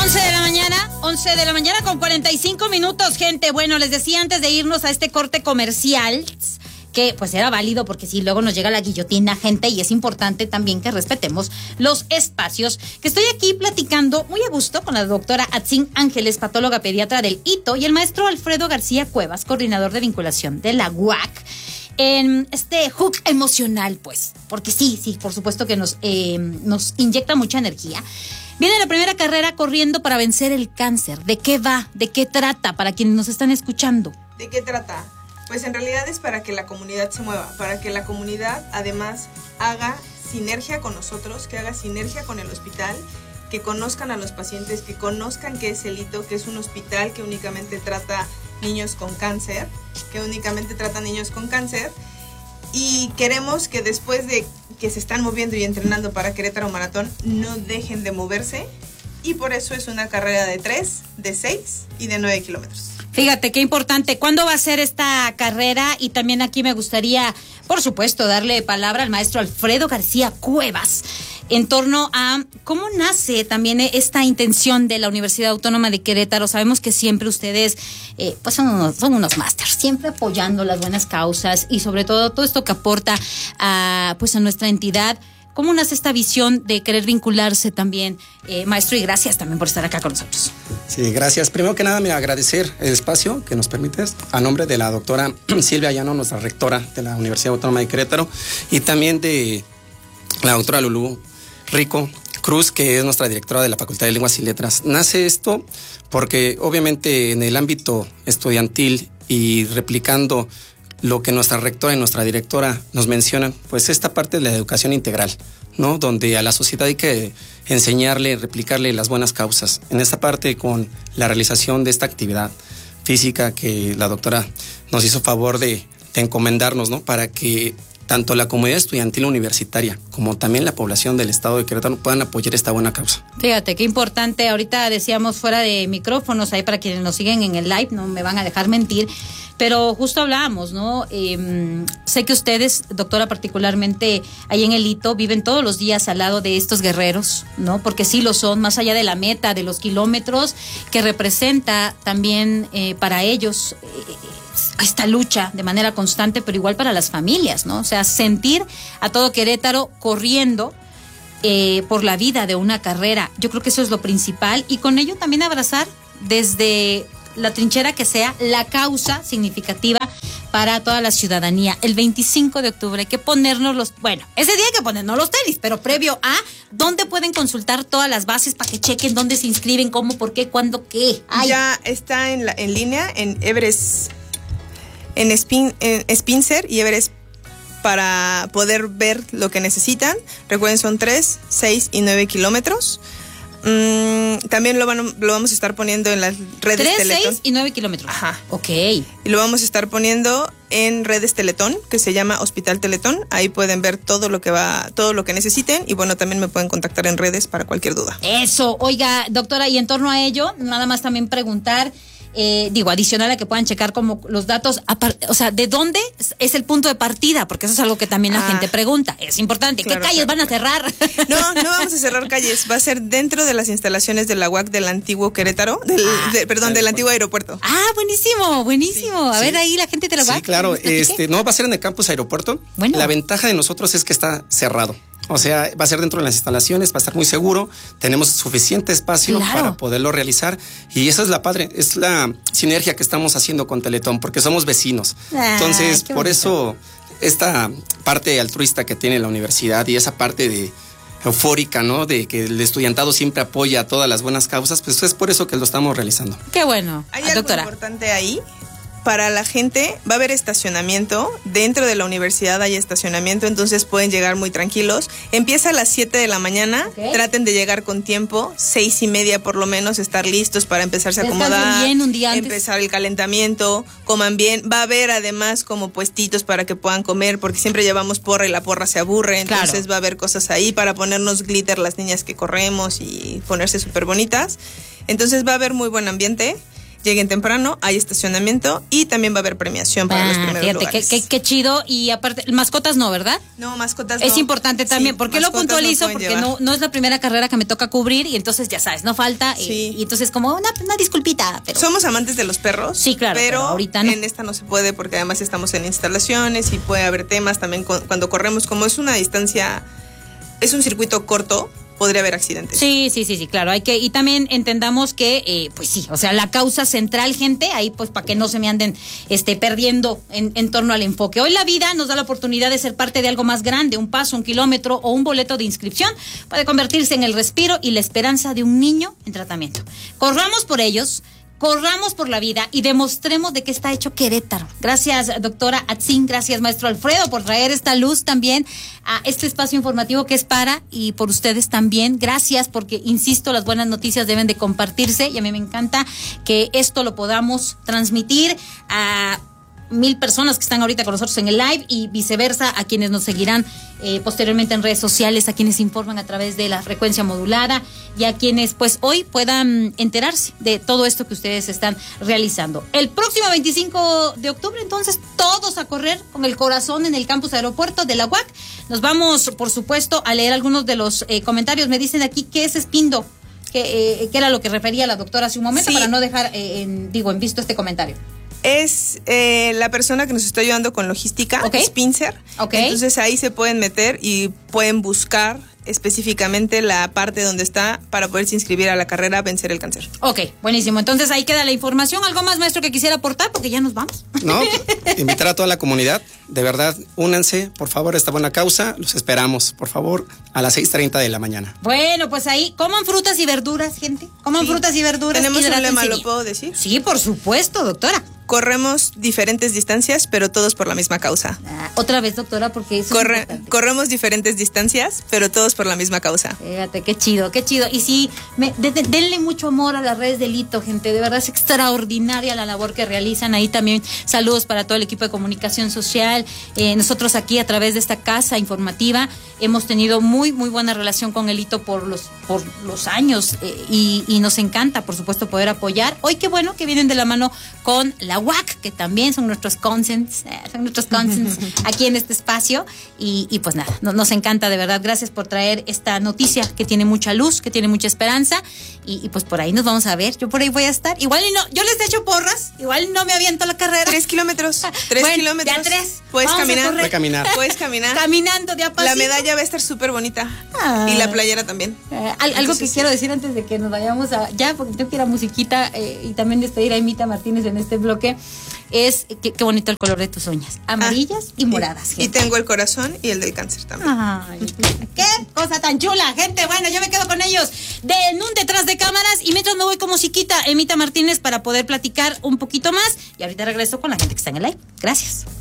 11 de la mañana con 45 minutos, gente. Bueno, les decía antes de irnos a este corte comercial que pues era válido porque si luego nos llega la guillotina, gente, y es importante también que respetemos los espacios. Que estoy aquí platicando muy a gusto con la doctora Atzin Ángeles, patóloga pediatra del ITO, y el maestro Alfredo García Cuevas, coordinador de vinculación de la UAC, en este hook emocional, pues, porque sí, por supuesto que nos inyecta mucha energía. Viene la primera carrera corriendo para vencer el cáncer. ¿De qué va? ¿De qué trata? Para quienes nos están escuchando. ¿De qué trata? Pues en realidad es para que la comunidad se mueva, para que la comunidad además haga sinergia con nosotros, que haga sinergia con el hospital, que conozcan a los pacientes, que conozcan qué es el ITO, que es un hospital que únicamente trata niños con cáncer, y queremos que después de que se están moviendo y entrenando para Querétaro Maratón, no dejen de moverse, y por eso es una carrera de 3, de 6 y de 9 kilómetros. Fíjate, qué importante. ¿Cuándo va a ser esta carrera? Y también aquí me gustaría, por supuesto, darle palabra al maestro Alfredo García Cuevas en torno a cómo nace también esta intención de la Universidad Autónoma de Querétaro. Sabemos que siempre ustedes pues son unos másters, siempre apoyando las buenas causas y sobre todo esto que aporta a nuestra entidad. ¿Cómo nace esta visión de querer vincularse también, maestro? Y gracias también por estar acá con nosotros. Sí, gracias. Primero que nada, agradecer el espacio que nos permites a nombre de la doctora Silvia Llano, nuestra rectora de la Universidad Autónoma de Querétaro, y también de la doctora Lulú Rico Cruz, que es nuestra directora de la Facultad de Lenguas y Letras. Nace esto porque obviamente en el ámbito estudiantil y replicando lo que nuestra rectora y nuestra directora nos mencionan, pues esta parte de la educación integral, ¿no? Donde a la sociedad hay que enseñarle, replicarle las buenas causas. En esta parte, con la realización de esta actividad física que la doctora nos hizo favor de encomendarnos, ¿no? Para que tanto la comunidad estudiantil universitaria como también la población del estado de Querétaro puedan apoyar esta buena causa. Fíjate, qué importante. Ahorita decíamos fuera de micrófonos, ahí para quienes nos siguen en el live, no me van a dejar mentir, pero justo hablábamos, ¿no? Sé que ustedes, doctora, particularmente ahí en el ITO, viven todos los días al lado de estos guerreros, ¿no? Porque sí lo son, más allá de la meta, de los kilómetros que representa también para ellos esta lucha de manera constante, pero igual para las familias, ¿no? O sea, sentir a todo Querétaro corriendo por la vida de una carrera. Yo creo que eso es lo principal, y con ello también abrazar desde la trinchera que sea la causa significativa para toda la ciudadanía. El 25 de octubre hay que ponernos ese día hay que ponernos los tenis, pero previo a, ¿dónde pueden consultar todas las bases para que chequen dónde se inscriben, cómo, por qué, cuándo, qué? Ya está en línea en Everest, en Spincer y Everest, para poder ver lo que necesitan. Recuerden, son 3, 6 y 9 kilómetros. También lo vamos a estar poniendo en las redes 3, Teletón. 6 y 9 kilómetros. Ajá. Ok. Y lo vamos a estar poniendo en redes Teletón, que se llama Hospital Teletón. Ahí pueden ver todo lo que necesiten, y bueno, también me pueden contactar en redes para cualquier duda. Eso. Oiga, doctora, y en torno a ello, nada más también preguntar, adicional a que puedan checar como los datos, o sea, ¿de dónde es el punto de partida? Porque eso es algo que también la gente pregunta. Es importante. Claro, ¿qué calles van a cerrar? No vamos a cerrar calles. Va a ser dentro de las instalaciones de la UAC del antiguo Querétaro, del antiguo aeropuerto. Ah, buenísimo. A ver, ahí la gente de la UAC. Sí, claro. No, va a ser en el campus aeropuerto. Bueno. La ventaja de nosotros es que está cerrado. O sea, va a ser dentro de las instalaciones, va a estar muy seguro, tenemos suficiente espacio para poderlo realizar, y esa es es la sinergia que estamos haciendo con Teletón, porque somos vecinos. Entonces, por eso, esta parte altruista que tiene la universidad y esa parte de eufórica, ¿no? De que el estudiantado siempre apoya a todas las buenas causas, pues es por eso que lo estamos realizando. Qué bueno. Hay algo importante ahí. Para la gente va a haber estacionamiento, dentro de la universidad hay estacionamiento, entonces pueden llegar muy tranquilos. Empieza a las 7 de la mañana, traten de llegar con tiempo, 6:30 por lo menos, estar listos para empezarse a acomodar, bien un día antes, empezar el calentamiento, coman bien. Va a haber además como puestitos para que puedan comer, porque siempre llevamos porra y la porra se aburre, entonces va a haber cosas ahí para ponernos glitter las niñas que corremos y ponerse súper bonitas. Entonces va a haber muy buen ambiente. lleguen temprano, hay estacionamiento y también va a haber premiación para los primeros lugares. Qué chido. Y aparte, mascotas no, ¿verdad? No, mascotas es no. importante también. Sí, ¿por qué lo puntualizo? No porque no es la primera carrera que me toca cubrir y entonces ya sabes, no falta. Sí. Y entonces como una disculpita. Pero... Somos amantes de los perros. Sí, claro, pero ahorita no. En esta no se puede porque además estamos en instalaciones y puede haber temas también cuando corremos. Como es una distancia, es un circuito corto, podría haber accidentes. Sí, claro. Y también entendamos que, pues sí, o sea, la causa central, gente, ahí pues para que no se me anden perdiendo en torno al enfoque. Hoy la vida nos da la oportunidad de ser parte de algo más grande, un paso, un kilómetro o un boleto de inscripción puede convertirse en el respiro y la esperanza de un niño en tratamiento. Corramos por ellos. Corramos por la vida y demostremos de qué está hecho Querétaro. Gracias, doctora Atzin, gracias, maestro Alfredo, por traer esta luz también a este espacio informativo que es para y por ustedes también. Gracias, porque, insisto, las buenas noticias deben de compartirse y a mí me encanta que esto lo podamos transmitir a 1000 personas que están ahorita con nosotros en el live y viceversa a quienes nos seguirán posteriormente en redes sociales, a quienes informan a través de la frecuencia modulada y a quienes pues hoy puedan enterarse de todo esto que ustedes están realizando. El próximo 25 de octubre, entonces, todos a correr con el corazón en el campus aeropuerto de la UAC. Nos vamos, por supuesto, a leer algunos de los comentarios. Me dicen aquí qué es Espindo, que era lo que refería la doctora hace un momento, sí, para no dejar en visto este comentario. Es la persona que nos está ayudando con logística, okay. Spincer. Okay. Entonces ahí se pueden meter y pueden buscar específicamente la parte donde está para poderse inscribir a la carrera Vencer el Cáncer. Ok, buenísimo. Entonces ahí queda la información. ¿Algo más, maestro, que quisiera aportar? Porque ya nos vamos. No, invitar a toda la comunidad. De verdad, únanse, por favor, a esta buena causa. Los esperamos, por favor, a las 6:30 de la mañana. Bueno, pues ahí, coman frutas y verduras, gente. Coman frutas y verduras. ¿Tenemos un lema, lo puedo decir? Sí, por supuesto, doctora. Corremos diferentes distancias, pero todos por la misma causa. Otra vez, doctora, porque eso es importante. Corremos diferentes distancias, pero todos por la misma causa. Fíjate, qué chido, qué chido. Y sí, denle mucho amor a las redes del Hito, gente. De verdad es extraordinaria la labor que realizan. Ahí también saludos para todo el equipo de comunicación social. Nosotros aquí, a través de esta casa informativa, hemos tenido muy, muy buena relación con el Hito por los años y nos encanta, por supuesto, poder apoyar. Hoy qué bueno que vienen de la mano con la UAC, que también son nuestros consents aquí en este espacio y pues nada, nos encanta de verdad. Gracias por traer esta noticia que tiene mucha luz, que tiene mucha esperanza y pues por ahí nos vamos a ver. Yo por ahí voy a estar, igual y no, yo les echo porras, igual no me aviento la carrera. 3 kilómetros, 3 kilómetros. Ya 3. Puedes caminar. Puedes caminar. Caminando de a pasito. La medalla va a estar súper bonita. Y la playera también. Algo que quiero decir antes de que nos vayamos ya, porque tengo que ir a musiquita y también despedir a Emita Martínez en este bloque, es qué bonito el color de tus uñas, amarillas y moradas. Y tengo el corazón y el del cáncer también. Ay, qué cosa tan chula, gente. Bueno, yo me quedo con ellos en un detrás de cámaras y mientras me voy con musiquita, Emita Martínez, para poder platicar un poquito más y ahorita regreso con la gente que está en el live. Gracias.